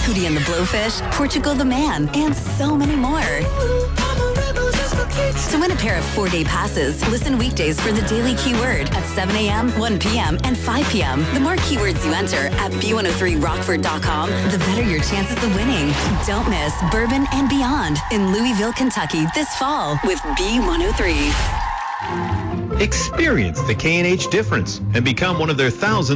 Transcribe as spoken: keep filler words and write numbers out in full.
Hootie and the Blowfish, Portugal the Man, and so many more. To win a pair of four-day passes, listen weekdays for the Daily Keyword at seven a.m., one p.m., and five p.m. The more keywords you enter at b one oh three rockford dot com, the better your chances of winning. Don't miss Bourbon and Beyond in Louisville, Kentucky this fall with B one oh three. Experience the K and H difference and become one of their thousands